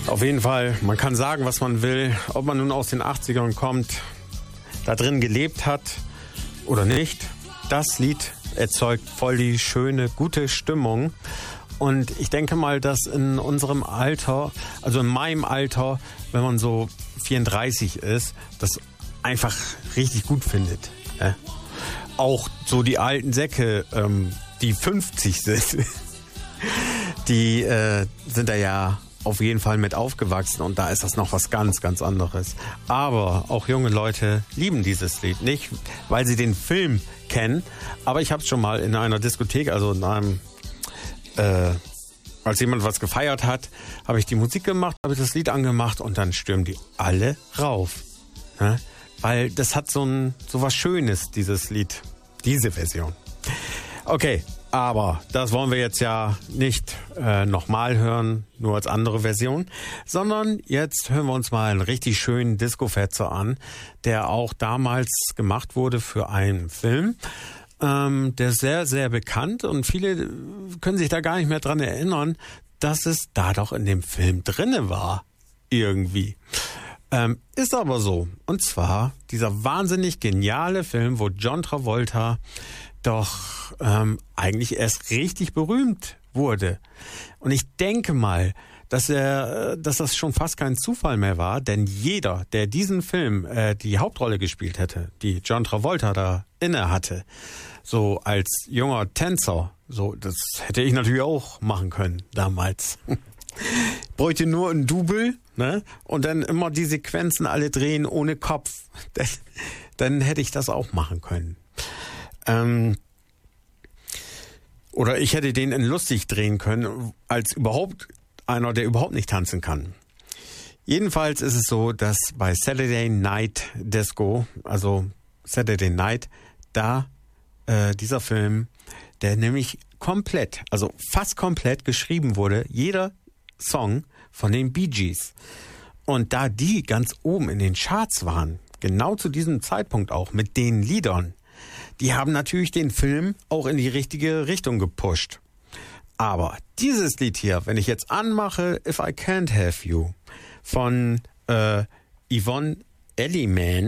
Auf jeden Fall, man kann sagen, was man will, ob man nun aus den 80ern kommt, da drin gelebt hat oder nicht. Das Lied erzeugt voll die schöne, gute Stimmung. Und ich denke mal, dass in unserem Alter, also in meinem Alter, wenn man so 34 ist, das einfach richtig gut findet. Auch so die alten Säcke, die 50 sind, die sind da ja auf jeden Fall mit aufgewachsen und da ist das noch was ganz, ganz anderes. Aber auch junge Leute lieben dieses Lied nicht, weil sie den Film kennen. Aber ich habe es schon mal in einer Diskothek, also in einem, als jemand was gefeiert hat, habe ich die Musik gemacht, habe das Lied angemacht und dann stürmen die alle rauf. Ne? Weil das hat so was Schönes, dieses Lied, diese Version. Okay. Aber das wollen wir jetzt ja nicht nochmal hören, nur als andere Version, sondern jetzt hören wir uns mal einen richtig schönen Disco-Fetzer an, der auch damals gemacht wurde für einen Film. Der ist sehr, sehr bekannt und viele können sich da gar nicht mehr dran erinnern, dass es da doch in dem Film drinne war, irgendwie. Ist aber so. Und zwar dieser wahnsinnig geniale Film, wo John Travolta doch eigentlich erst richtig berühmt wurde. Und ich denke mal, dass das schon fast kein Zufall mehr war, denn jeder, der diesen Film die Hauptrolle gespielt hätte, die John Travolta da inne hatte, so als junger Tänzer, so das hätte ich natürlich auch machen können damals. Bräuchte nur ein Double, ne? Und dann immer die Sequenzen alle drehen ohne Kopf. Dann hätte ich das auch machen können. Oder ich hätte den in lustig drehen können, als überhaupt einer, der überhaupt nicht tanzen kann. Jedenfalls ist es so, dass bei Saturday Night Disco, also Saturday Night, da dieser Film, der nämlich komplett, also fast komplett geschrieben wurde, jeder Song von den Bee Gees. Und da die ganz oben in den Charts waren, genau zu diesem Zeitpunkt auch, mit den Liedern, die haben natürlich den Film auch in die richtige Richtung gepusht. Aber dieses Lied hier, wenn ich jetzt anmache, If I Can't Have You, von Yvonne Elliman,